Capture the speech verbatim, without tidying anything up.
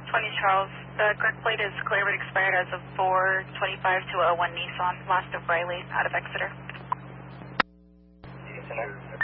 twenty Charles. The correct plate is clear but expired as of four twenty-five to oh one Nissan, last of Riley, out of Exeter. Center.